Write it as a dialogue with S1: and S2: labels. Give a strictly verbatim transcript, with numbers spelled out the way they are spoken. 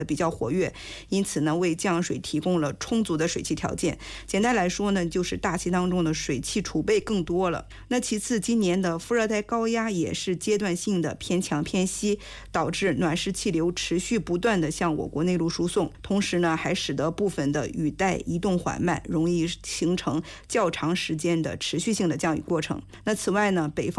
S1: 比较活跃，因此呢，为降水提供了充足的水汽条件。简单来说呢，就是大气当中的水汽储备更多了。那其次，今年的副热带高压也是阶段性的偏强偏西，导致暖湿气流持续不断的向我国内陆输送，同时呢，还使得部分的雨带移动缓慢，容易形成较长时间的持续性的降雨过程。那此外呢，北方